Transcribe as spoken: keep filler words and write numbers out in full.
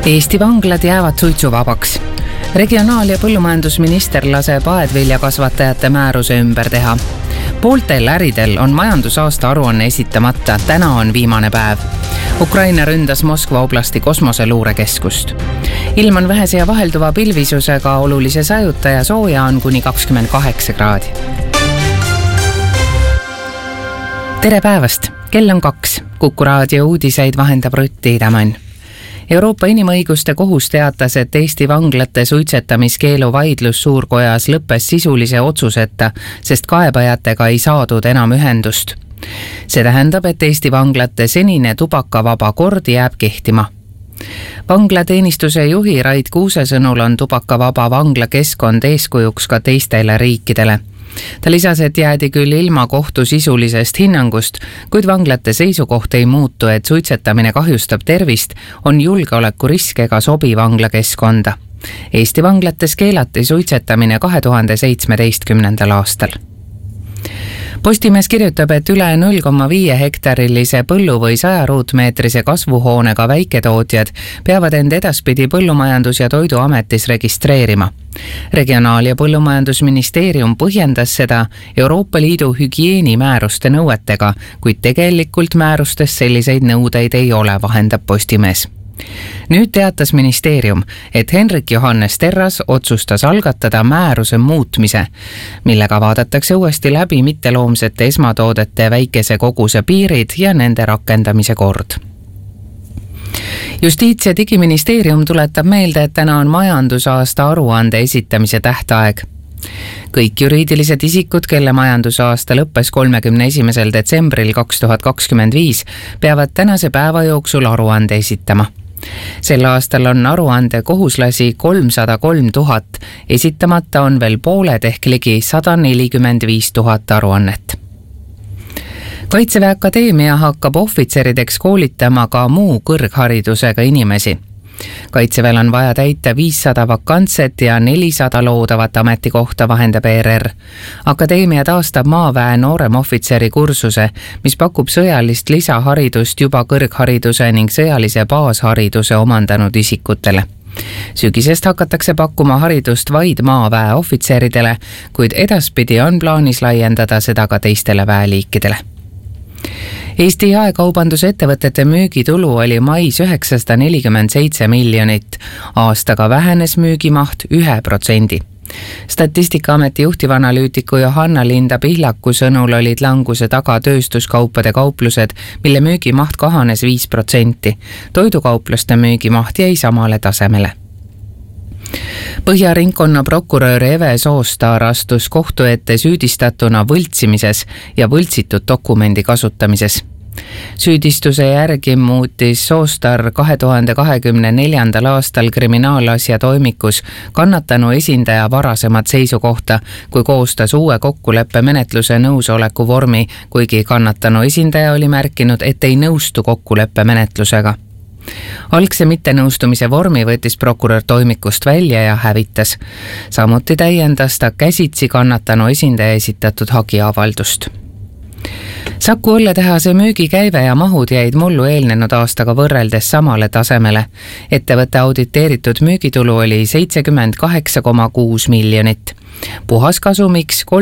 Eesti vanglad jäävad suitsuvabaks. Regionaal- ja põllumajandusminister laseb aedviljakasvatajate määruse ümber teha. Pooltel äridel on majandusaasta aruanne esitamata, täna on viimane päev. Ukraina ründas Moskva oblasti kosmoseluurekeskust. Ilm on vähese ja vahelduva pilvisusega, olulise sajuta ja sooja on kuni kakskümmend kaheksa kraadi. Tere päevast! Kell on kaks. Kuku raadio uudiseid vahendab Rutti Idamann. Euroopa Inimõiguste Kohus teatas, et Eesti vanglate suitsetamiskeelu vaidlus suurkojas lõppes sisulise otsuseta, sest kaebajatega ei saadud enam ühendust. See tähendab, et Eesti vanglate senine tubakavaba kord jääb kehtima. Vanglateenistuse juhi Rait Kuuse sõnul on tubakavaba vanglakeskkond eeskujuks ka teistele riikidele. Ta lisas, et jäädi küll ilma kohtu sisulisest hinnangust, kuid vanglate seisukoht ei muutu, et suitsetamine kahjustab tervist, on julgeolekurisk ega sobi vanglakeskkonda. Eesti vanglates keelati suitsetamine kahe tuhande seitsmeteistkümnendal aastal. Postimees kirjutab, et üle null koma viis hektarilise põllu või saja ruutmeetrise kasvuhoonega väiketootjad peavad end edaspidi Põllumajandus- ja Toiduametis registreerima. Regionaal- ja Põllumajandusministeerium põhjendas seda Euroopa Liidu hügieenimääruste nõuetega, kuid tegelikult määrustes selliseid nõudeid ei ole, vahendab Postimees. Nüüd teatas ministeerium, et Henrik Johannes Terras otsustas algatada määruse muutmise, millega vaadatakse uuesti läbi mitteloomsete esmatoodete väikese koguse piirid ja nende rakendamise kord. Justiits- ja digiministeerium tuletab meelde, et täna on majandusaasta aruande esitamise tähtaeg. Kõik juriidilised isikud, kelle majandusaasta lõppes kolmekümne esimesel detsembril kaks tuhat kakskümmend viis, peavad tänase päeva jooksul aruande esitama. Sel aastal on aruande kohuslasi kolmsada kolm tuhat, esitamata on veel pooled ehk ligi sada nelikümmend viis tuhat aruannet. Kaitseväe Akadeemia hakkab ohvitserideks koolitama ka muu kõrgharidusega inimesi. Kaitseväel on vaja täita viissada vakantset ja nelisada loodavat ametikohta, vahendab E R R. Akadeemia taastab maaväe nooremohvitseri kursuse, mis pakub sõjalist lisaharidust juba kõrghariduse ning sõjalise baashariduse omandanud isikutele. Sügisest hakatakse pakkuma haridust vaid maaväe ohvitseridele, kuid edaspidi on plaanis laiendada seda ka teistele väeliikidele. Eesti jaekaubandusettevõtete müügitulu oli mais üheksasada nelikümmend seitse miljonit, aastaga vähenes müügimaht ühe protsendi. Statistikaameti juhtivanalüütiku Johanna Linda Pihlaku sõnul olid languse taga tööstuskaupade kauplused, mille müügimaht kahanes viis protsenti. Toidukaupluste müügimaht jäi samale tasemele. Põhja ringkonna prokurör Eve Soostaar astus kohtu ette süüdistatuna võltsimises ja võltsitud dokumendi kasutamises. Süüdistuse järgi muutis Soostaar kahe tuhande kahekümne neljandal aastal kriminaalasja toimikus kannatanu esindaja varasemat seisukohta, kui koostas uue kokkuleppe menetluse nõusoleku vormi, kuigi kannatanu esindaja oli märkinud, et ei nõustu kokkuleppe menetlusega. Algse mittenõustumise vormi võttis prokurör toimikust välja ja hävitas. Samuti täiendas ta käsitsi kannatanu esindaja esitatud hagiavaldust. Saku õlletehase müügikäive ja mahud jäid mullu eelnenud aastaga võrreldes samale tasemele. Ettevõtte auditeeritud müügitulu oli seitsekümmend kaheksa koma kuus miljonit. Puhaskasumiks